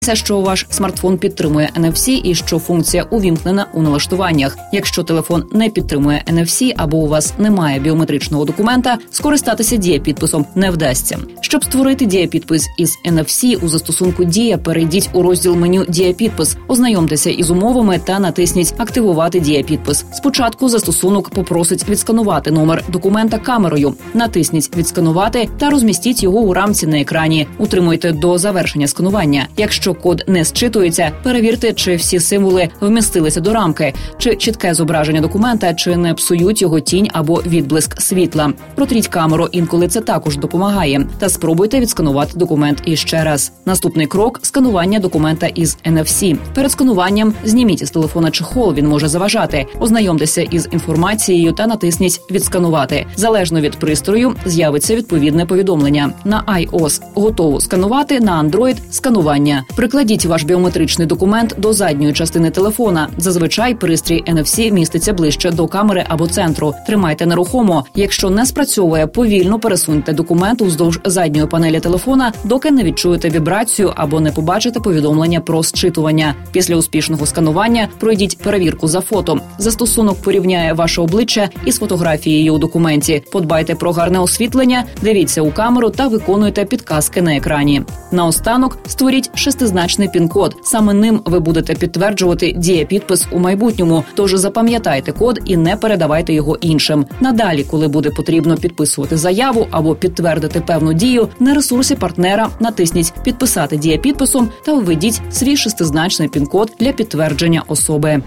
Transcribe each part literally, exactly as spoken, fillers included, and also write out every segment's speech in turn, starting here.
що ваш смартфон підтримує ен еф сі і що функція увімкнена у налаштуваннях. Якщо телефон не підтримує ен еф сі або у вас немає біометричного документа, скористатися дія-підписом не вдасться. Щоб створити дія-підпис із ен еф сі у застосунку «Дія», перейдіть у розділ меню «Дія-підпис», ознайомтеся із умовами та натисніть «Активувати дія-підпис». Спочатку застосунок попросить відсканувати номер документа камерою. Натисніть «Відсканувати» та розмістіть його у рамці на екрані. Утримуйте до завершення сканування. Якщо код не зчитується, перевірте, чи всі символи вмістилися до рамки, чи чітке зображення документа, чи не псують його тінь або відблиск світла. Протріть камеру, інколи це також допомагає. Та спробуйте відсканувати документ іще раз. Наступний крок – сканування документа із ен еф сі. Перед скануванням зніміть із телефона чехол, він може заважати. Ознайомтеся із інформацією та натисніть «Відсканувати». Залежно від пристрою з'явиться відповідне повідомлення. На iOS – готово сканувати, на Android – сканування. Прикладіть ваш біометричний документ до задньої частини телефона. Зазвичай пристрій ен еф сі міститься ближче до камери або центру. Тримайте нерухомо. Якщо не спрацьовує, повільно пересуньте документ уздовж задньої панелі телефона, доки не відчуєте вібрацію або не побачите повідомлення про зчитування. Після успішного сканування пройдіть перевірку за фото. Застосунок порівняє ваше обличчя із фотографією у документі. Подбайте про гарне освітлення, дивіться у камеру та виконуйте підказки на екрані. Наостанок створіть шестизначний пін-код. Саме ним ви будете підтверджувати дія-підпис у майбутньому, тож запам'ятайте код і не передавайте його іншим. Надалі, коли буде потрібно підписувати заяву або підтвердити певну дію, на ресурсі партнера натисніть «Підписати дія-підписом» та введіть свій шестизначний пін-код для підтвердження особи.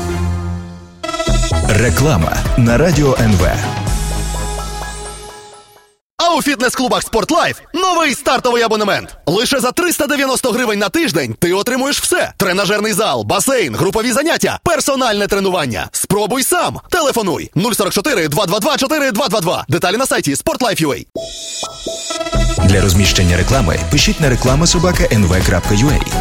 Реклама на Радіо ен ве. А у фітнес-клубах «Спортлайф» новий стартовий абонемент. Лише за триста дев'яносто гривень на тиждень ти отримуєш все. Тренажерний зал, басейн, групові заняття, персональне тренування. Спробуй сам. Телефонуй нуль сорок чотири два два два чотири два два два. Деталі на сайті спортлайф крапка ю а. Для розміщення реклами пишіть на реклама собака ен ве крапка ю а.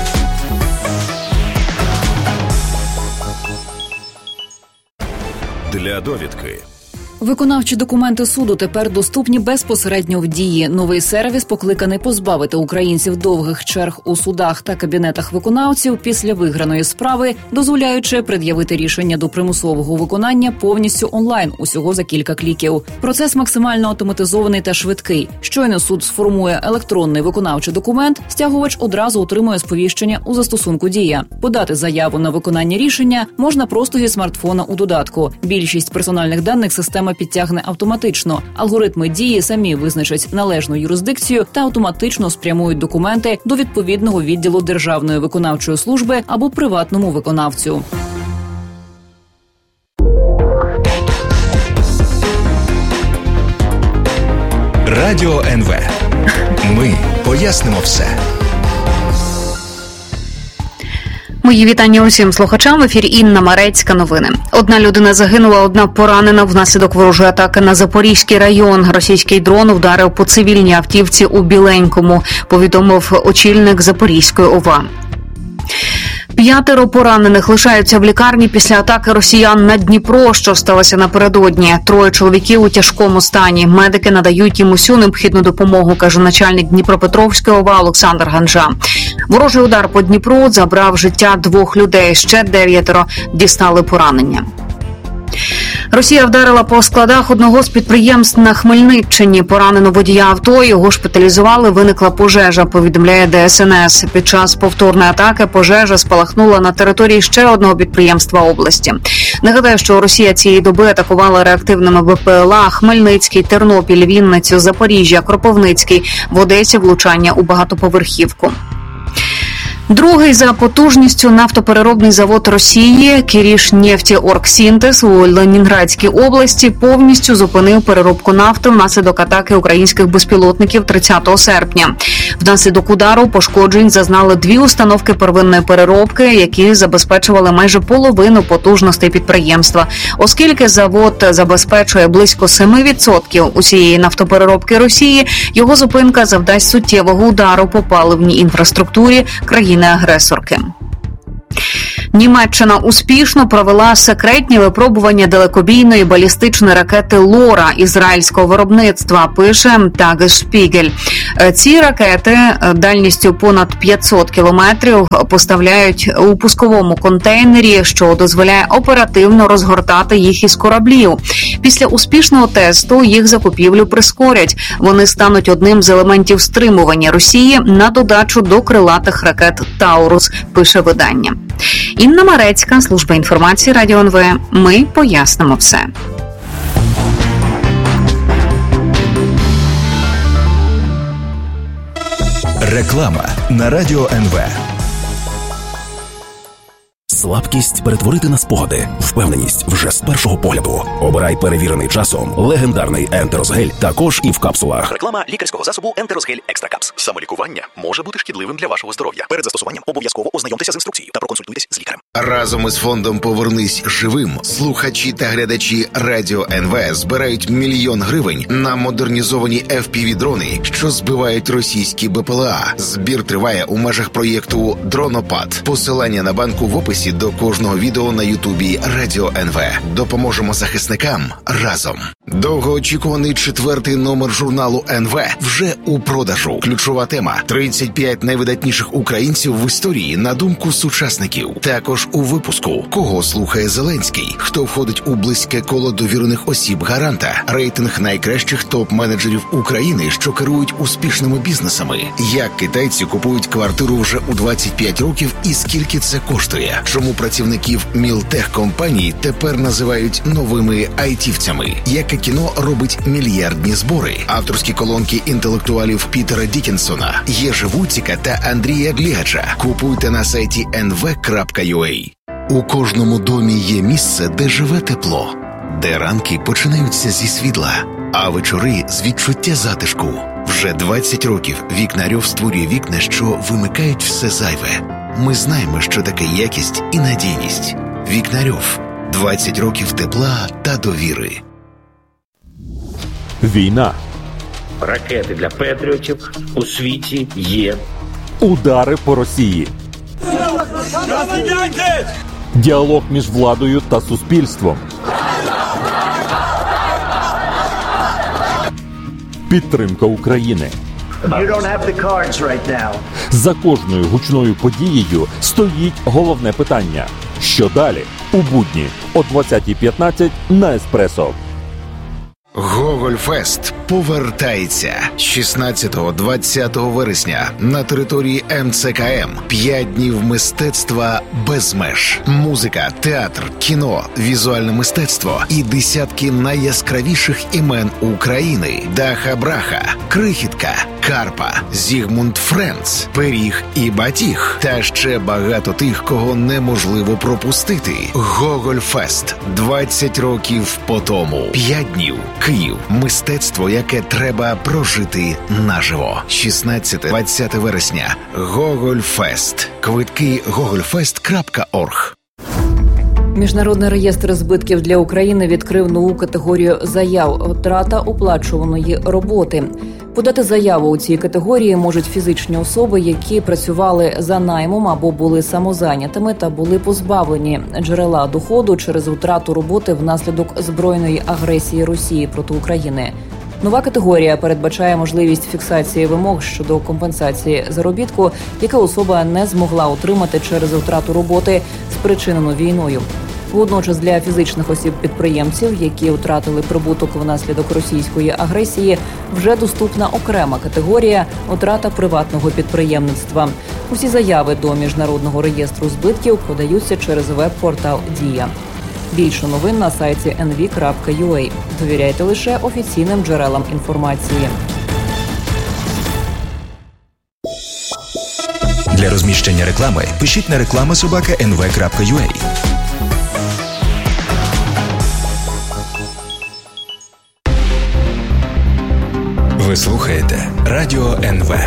Для довідки. Виконавчі документи суду тепер доступні безпосередньо в Дії. Новий сервіс покликаний позбавити українців довгих черг у судах та кабінетах виконавців після виграної справи, дозволяючи пред'явити рішення до примусового виконання повністю онлайн, усього за кілька кліків. Процес максимально автоматизований та швидкий. Щойно суд сформує електронний виконавчий документ, стягувач одразу отримує сповіщення у застосунку «Дія». Подати заяву на виконання рішення можна просто зі смартфона у додатку. Більшість персональних даних система підтягне автоматично. Алгоритми Дії самі визначать належну юрисдикцію та автоматично спрямують документи до відповідного відділу Державної виконавчої служби або приватному виконавцю. Радіо ен ве. Ми пояснимо все. Мої вітання усім слухачам. В ефірі Інна Марецька. Новини. Одна людина загинула, одна поранена внаслідок ворожої атаки на Запорізький район. Російський дрон вдарив по цивільній автівці у Біленькому, повідомив очільник Запорізької о ва. П'ятеро поранених лишаються в лікарні після атаки росіян на Дніпро, що сталося напередодні. Троє чоловіків у тяжкому стані. Медики надають їм усю необхідну допомогу, каже начальник Дніпропетровської о ва Олександр Ганжа. Ворожий удар по Дніпру забрав життя двох людей, ще дев'ятеро дістали поранення. Росія вдарила по складах одного з підприємств на Хмельниччині. Поранено водія авто, його шпиталізували, виникла пожежа, повідомляє де ес ен ес. Під час повторної атаки пожежа спалахнула на території ще одного підприємства області. Нагадаю, що Росія цієї доби атакувала реактивними бе пе ел а Хмельницький, Тернопіль, Вінницю, Запоріжжя, Кропивницький, в Одесі влучання у багатоповерхівку. Другий за потужністю нафтопереробний завод Росії «Киришнефтеоргсинтез» у Ленінградській області повністю зупинив переробку нафти внаслідок атаки українських безпілотників тридцятого серпня. Внаслідок удару пошкоджень зазнали дві установки первинної переробки, які забезпечували майже половину потужностей підприємства. Оскільки завод забезпечує близько семи відсотків усієї нафтопереробки Росії, його зупинка завдасть суттєвого удару по паливній інфраструктурі країни-агресорки. Німеччина успішно провела секретні випробування далекобійної балістичної ракети «Лора» ізраїльського виробництва, пише Тагес-Шпігель. Ці ракети дальністю понад п'ятсот кілометрів поставляють у пусковому контейнері, що дозволяє оперативно розгортати їх із кораблів. Після успішного тесту їх закупівлю прискорять. Вони стануть одним з елементів стримування Росії на додачу до крилатих ракет «Таурус», пише видання. Інна Марецька, служба інформації Радіо ен ве. Ми пояснимо все. Реклама на Радіо ен ве. Слабкість перетворити на спогади. Впевненість вже з першого погляду. Обирай перевірений часом легендарний Ентеросгель, також і в капсулах. Реклама лікарського засобу Ентеросгель Екстра Капс. Самолікування може бути шкідливим для вашого здоров'я. Перед застосуванням обов'язково ознайомтеся з інструкцією та проконсультуйтесь з лікарем. Разом із фондом «Повернись живим» слухачі та глядачі Радіо ен ве збирають мільйон гривень на модернізовані еф пі ві-дрони, що збивають російські бе пе ел а. Збір триває у межах проєкту «Дронопад». Посилання на банку в описі до кожного відео на Ютубі Радіо ен ве. Допоможемо захисникам разом. Довгоочікуваний четвертий номер журналу ен ве вже у продажу. Ключова тема – тридцять п'ять найвидатніших українців в історії на думку сучасників. Також у випуску «Кого слухає Зеленський?», хто входить у близьке коло довірених осіб гаранта, рейтинг найкращих топ-менеджерів України, що керують успішними бізнесами, як китайці купують квартиру вже у двадцять п'ять років і скільки це коштує, чому працівників мілтехкомпаній тепер називають новими айтівцями, яке кіно робить мільярдні збори, авторські колонки інтелектуалів Пітера Дікінсона, Єжи Вуціка та Андрія Глігача. Купуйте на сайті ен ве крапка ю а. У кожному домі є місце, де живе тепло, де ранки починаються зі світла, а вечори з відчуття затишку. Вже двадцять років Вікнарьов створює вікна, що вимикають все зайве. Ми знаємо, що таке якість і надійність. Вікнарьов. двадцять років тепла та довіри. Війна. Ракети для патріотів у світі є. Удари по Росії. Діалог між владою та суспільством. Підтримка України. You don't have the cards right now. За кожною гучною подією стоїть головне питання. Що далі? У будні о двадцятій п'ятнадцять на Еспресо. Гогольфест повертається шістнадцятого-двадцятого вересня на території ем це ка ем. П'ять днів мистецтва без меж. Музика, театр, кіно, візуальне мистецтво і десятки найяскравіших імен України. Даха Браха, Крихітка, Карпа, Зігмунд Френц, Пиріг і Батіг. Та ще багато тих, кого неможливо пропустити. Гогольфест. двадцять років по тому. П'ять днів. Київ. Мистецтво, яке треба прожити наживо. шістнадцяте-двадцяте вересня. Гогольфест. Квитки гогольфест крапка орг. Міжнародний реєстр збитків для України відкрив нову категорію заяв «Втрата оплачуваної роботи». Подати заяву у цій категорії можуть фізичні особи, які працювали за наймом або були самозайнятими та були позбавлені джерела доходу через втрату роботи внаслідок збройної агресії Росії проти України. Нова категорія передбачає можливість фіксації вимог щодо компенсації заробітку, яка особа не змогла отримати через втрату роботи, спричинену війною. Водночас для фізичних осіб-підприємців, які втратили прибуток внаслідок російської агресії, вже доступна окрема категорія «Втрата приватного підприємництва». Усі заяви до Міжнародного реєстру збитків подаються через веб-портал «Дія». Більше новин на сайті ен ве крапка ю а. Довіряйте лише офіційним джерелам інформації. Для розміщення реклами пишіть на реклама собака ен ве крапка ю а. Ви слухаєте Радіо ен ве.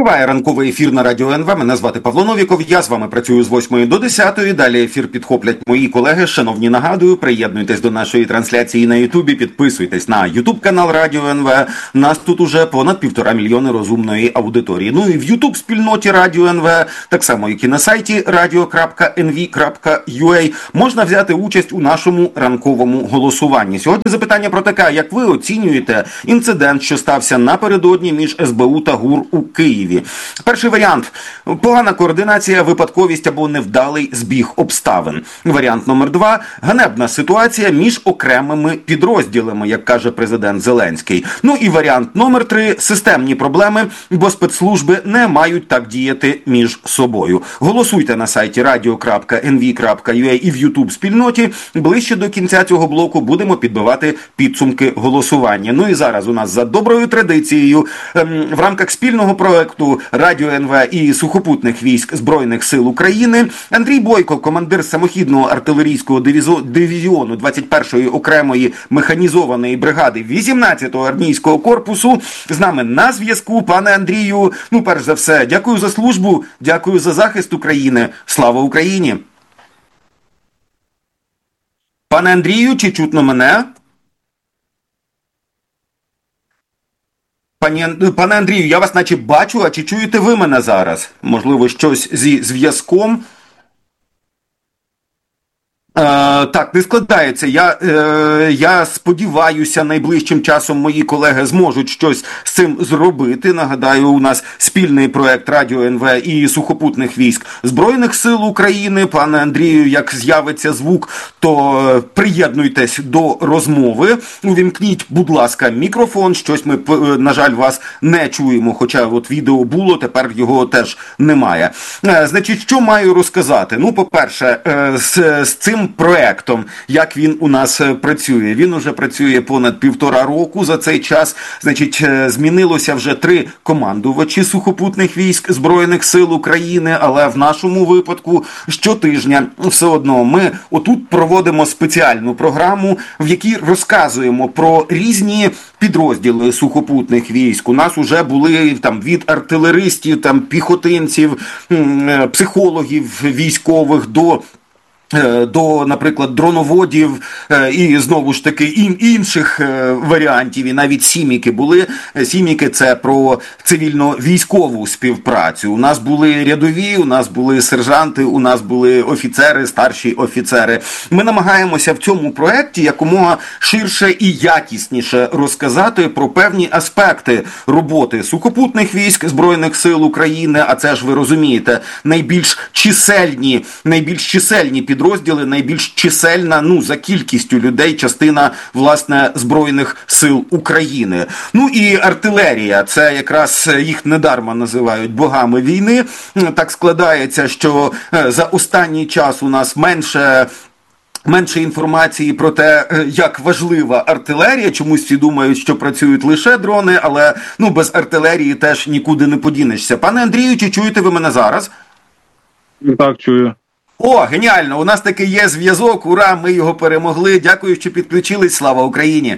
Триває ранковий ефір на Радіо ен ве. Мене звати Павло Новіков. Я з вами працюю з восьмої до десятої. Далі ефір підхоплять мої колеги. Шановні, нагадую, приєднуйтесь до нашої трансляції на Ютубі, підписуйтесь на Ютуб-канал Радіо ен ве. Нас тут уже понад півтора мільйони розумної аудиторії. Ну і в Ютуб-спільноті Радіо ен ве, так само як і на сайті радіо крапка ен ві крапка ю а, можна взяти участь у нашому ранковому голосуванні. Сьогодні запитання про таке: як ви оцінюєте інцидент, що стався напередодні між ес бе у та ГУР у Києві? Перший варіант – погана координація, випадковість або невдалий збіг обставин. Варіант номер два – ганебна ситуація між окремими підрозділами, як каже президент Зеленський. Ну і варіант номер три – системні проблеми, бо спецслужби не мають так діяти між собою. Голосуйте на сайті радіо крапка ен ві крапка ю а і в Ютуб-спільноті. Ближче до кінця цього блоку будемо підбивати підсумки голосування. Ну і зараз у нас за доброю традицією в рамках спільного проекту Радіо ен ве і сухопутних військ Збройних сил України Андрій Бойко, командир самохідного артилерійського дивізіону двадцять першої окремої механізованої бригади вісімнадцятого армійського корпусу, з нами на зв'язку. Пане Андрію, ну перш за все, дякую за службу, дякую за захист України. Слава Україні! Пане Андрію, чи чутно мене? Пані, пане Андрію, я вас наче бачу, а чи чуєте ви мене зараз? Можливо, щось зі зв'язком? Е, так, не складається. Я, е, я сподіваюся, найближчим часом мої колеги зможуть щось з цим зробити. Нагадаю, у нас спільний проект Радіо ен ве і сухопутних військ Збройних сил України. Пане Андрію, як з'явиться звук, то приєднуйтесь до розмови. Увімкніть, будь ласка, мікрофон. Щось ми, на жаль, вас не чуємо, хоча от відео було, тепер його теж немає. Е, значить, що маю розказати? Ну, по-перше, е, з, з цим проектом, як він у нас працює. Він уже працює понад півтора року. За цей час, значить, змінилося вже три командувачі сухопутних військ Збройних сил України, але в нашому випадку щотижня все одно ми отут проводимо спеціальну програму, в якій розказуємо про різні підрозділи сухопутних військ. У нас уже були там від артилеристів, там піхотинців, психологів військових до до, наприклад, дроноводів і, знову ж таки, інших варіантів, і навіть сіміки були. Сіміки – це про цивільно-військову співпрацю. У нас були рядові, у нас були сержанти, у нас були офіцери, старші офіцери. Ми намагаємося в цьому проєкті якомога ширше і якісніше розказати про певні аспекти роботи сухопутних військ Збройних сил України, а це ж, ви розумієте, найбільш чисельні, найбільш чисельні підрозділи, розділи, найбільш чисельна, ну, за кількістю людей, частина, власне, Збройних сил України. Ну і артилерія, це якраз їх недарма називають богами війни. Так складається, що за останній час у нас менше Менше інформації про те, як важлива артилерія. Чомусь всі думають, що працюють лише дрони, але, ну, без артилерії теж нікуди не подінешся. Пане Андрію, чи чуєте ви мене зараз? Так, чую. О, геніально, у нас таки є зв'язок, ура, ми його перемогли, дякую, що підключились, слава Україні!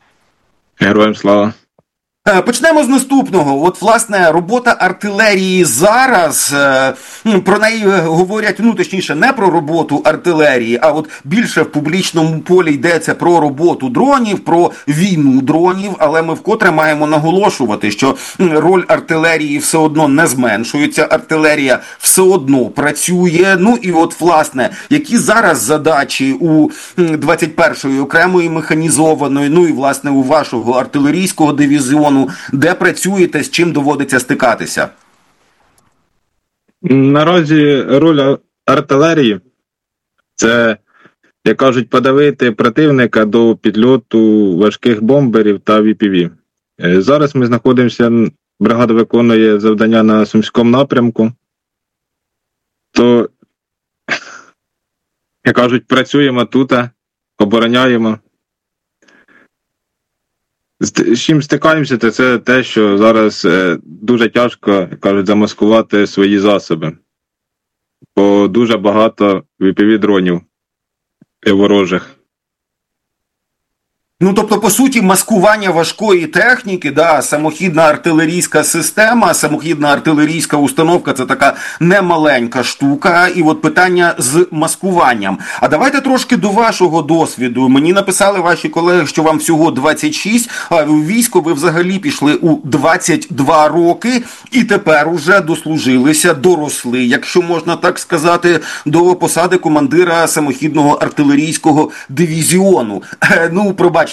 Героям слава! Почнемо з наступного. От, власне, робота артилерії зараз, про неї говорять, ну, точніше, не про роботу артилерії, а от більше в публічному полі йдеться про роботу дронів, про війну дронів, але ми вкотре маємо наголошувати, що роль артилерії все одно не зменшується, артилерія все одно працює. Ну і от, власне, які зараз задачі у двадцять першої окремої механізованої, ну і, власне, у вашого артилерійського дивізіону, де працюєте, з чим доводиться стикатися? Наразі роль артилерії – це, як кажуть, подавити противника до підльоту важких бомберів та ві пі ві. Зараз ми знаходимося, бригада виконує завдання на Сумському напрямку, то, як кажуть, працюємо тут, обороняємо. З чим стикаємося, то це те, що зараз е, дуже тяжко, кажуть, замаскувати свої засоби. Бо дуже багато ві пі ві-дронів ворожих. Ну, тобто, по суті, маскування важкої техніки, да, самохідна артилерійська система, самохідна артилерійська установка – це така немаленька штука, і от питання з маскуванням. А давайте трошки до вашого досвіду. Мені написали ваші колеги, що вам всього двадцять шість, а у військо ви взагалі пішли у двадцять два роки, і тепер уже дослужилися, доросли, якщо можна так сказати, до посади командира самохідного артилерійського дивізіону. Ну, пробачте,